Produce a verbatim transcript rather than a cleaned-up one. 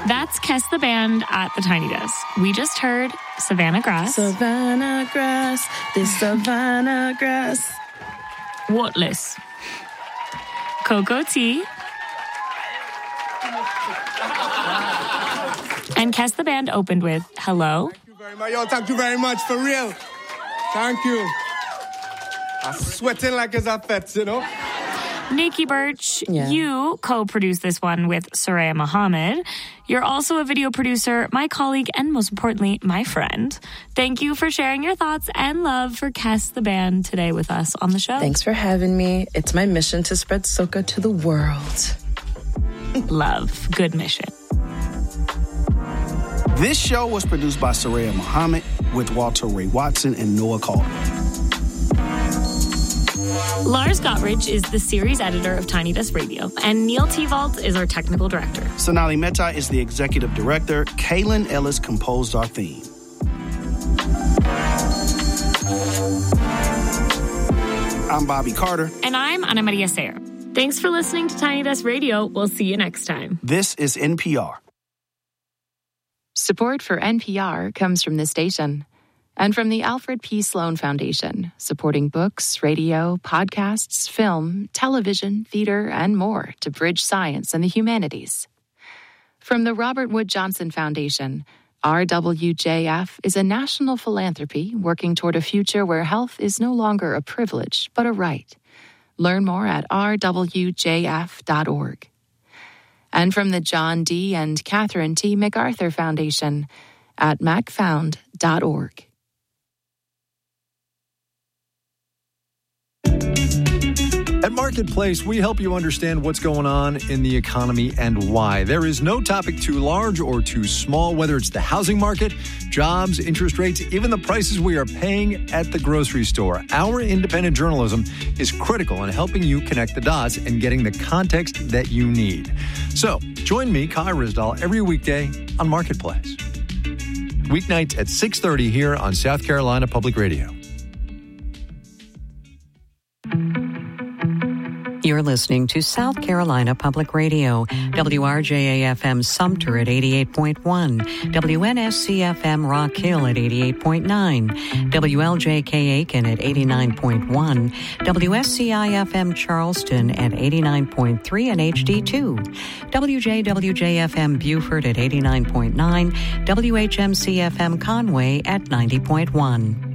That's Kes the Band at the Tiny Desk. We just heard Savannah Grass. Savannah Grass, this Savannah Grass. Whatless. Cocoa Tea. And Kes the Band opened with Hello. Thank you very much. Yo, thank you very much, for real. Thank you. I'm sweating like it's a fete, you know? Nikki Birch, Yeah. you co-produced this one with Soraya Mohammed. You're also a video producer, my colleague, and most importantly, my friend. Thank you for sharing your thoughts and love for Kes the Band today with us on the show. Thanks for having me. It's my mission to spread soca to the world. Love. Good mission. This show was produced by Soraya Mohammed with Walter Ray Watson and Noah Calder. Lars Gottridge is the series editor of Tiny Desk Radio, and Neil Tevault is our technical director. Sonali Mehta is the executive director. Kaylin Ellis composed our theme. I'm Bobby Carter. And I'm Ana Maria Serra. Thanks for listening to Tiny Desk Radio. We'll see you next time. This is N P R. Support for N P R comes from this station and from the Alfred P. Sloan Foundation, supporting books, radio, podcasts, film, television, theater, and more to bridge science and the humanities. From the Robert Wood Johnson Foundation, R W J F is a national philanthropy working toward a future where health is no longer a privilege, but a right. Learn more at r w j f dot org. And from the John D. and Catherine T. MacArthur Foundation at mac found dot org. At Marketplace, we help you understand what's going on in the economy and why. There is no topic too large or too small, whether it's the housing market, jobs, interest rates, even the prices we are paying at the grocery store. Our independent journalism is critical in helping you connect the dots and getting the context that you need. So, join me, Kai Ryssdal, every weekday on Marketplace. Weeknights at six thirty here on South Carolina Public Radio. You're listening to South Carolina Public Radio, W R J A F M Sumter at eighty-eight point one, W N S C F M Rock Hill at eighty-eight point nine, W L J K Aiken at eighty-nine point one, W S C I F M Charleston at eighty-nine point three and H D two, W J W J F M Beaufort at eighty-nine point nine, W H M C F M Conway at ninety point one.